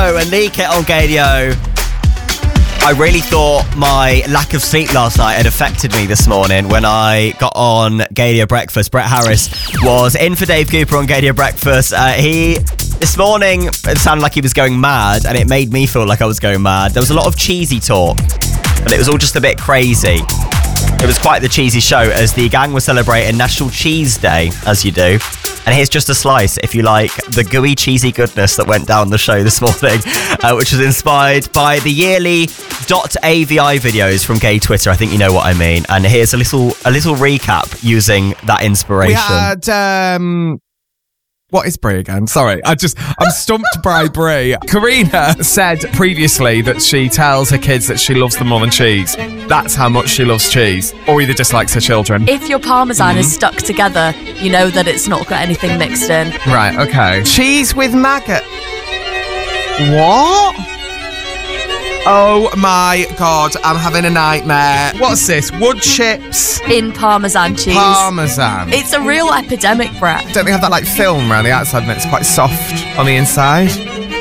Marco and Leak It on Gadio. I really thought my lack of sleep last night had affected me this morning when I got on Gadio Breakfast. Brett Harris was in for Dave Cooper on Gadio Breakfast. This morning, it sounded like he was going mad, and it made me feel like I was going mad. There was a lot of cheesy talk, but it was all just a bit crazy. It was quite the cheesy show as the gang was celebrating National Cheese Day, as you do. And here's just a slice, if you like, the gooey cheesy goodness that went down the show this morning, which was inspired by the yearly .avi videos from gay Twitter. I think you know what I mean. And here's a little recap using that inspiration. We had, what is Brie again? Sorry, I'm stumped by Brie. Karina said previously that she tells her kids that she loves them more than cheese. That's how much she loves cheese, or either dislikes her children. If your parmesan is stuck together, you know that it's not got anything mixed in. Right, okay. Cheese with maggot. What? Oh my God, I'm having a nightmare. What's this? Wood chips? In parmesan cheese. Parmesan. It's a real epidemic, Brett. Don't they have that like film around the outside and it's quite soft on the inside?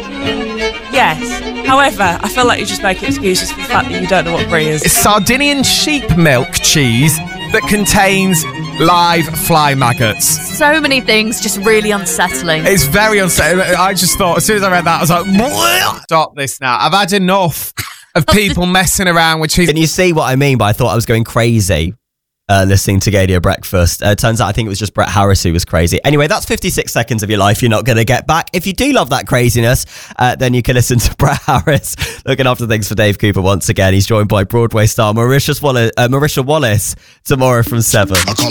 Yes. However, I feel like you're just making excuses for the fact that you don't know what brie is. It's Sardinian sheep milk cheese that contains live fly maggots. So many things just really unsettling. It's very unsettling. I just thought, as soon as I read that, I was like, bleh! Stop this now. I've had enough of people messing around with cheese. Can you see what I mean? But I thought I was going crazy listening to Gadio Breakfast. Turns out I think it was just Brett Harris who was crazy. Anyway, that's 56 seconds of your life you're not going to get back. If you do love that craziness, then you can listen to Brett Harris looking after things for Dave Cooper once again. He's joined by Broadway star Marisha Wallace tomorrow from 7.